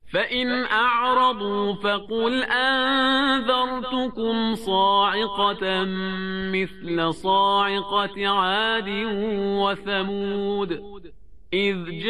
فإن أعرضوا فقل أنذرتكم صاعقة مثل صاعقة عاد وثمود إذ